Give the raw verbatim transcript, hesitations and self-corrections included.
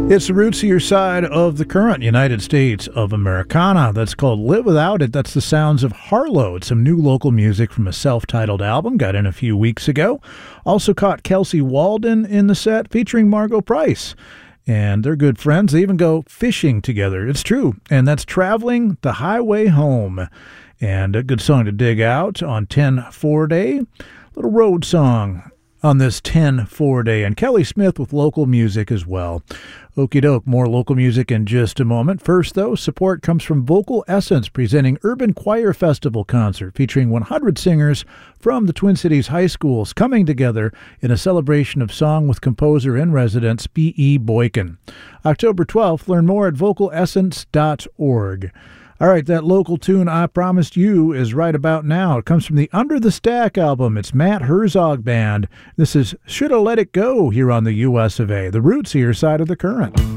It's the rootsier side of the current United States of Americana. That's called Live Without It. That's the sounds of Harlow. It's some new local music from a self-titled album, got in a few weeks ago. Also caught Kelsey Walden in the set featuring Margot Price. And they're good friends. They even go fishing together. It's true. And that's Traveling the Highway Home. And a good song to dig out on ten four Day. Little road song on this ten four Day. And Kelly Smith with local music as well. Okie doke, more local music in just a moment. First, though, support comes from Vocal Essence presenting Urban Choir Festival concert featuring one hundred singers from the Twin Cities high schools coming together in a celebration of song with composer in residence B E Boykin. October twelfth, learn more at vocal essence dot org. All right, that local tune I promised you is right about now. It comes from the Under the Stack album. It's Matt Herzog Band. This is Shoulda Let It Go here on the U S of A, the rootsier side of the current.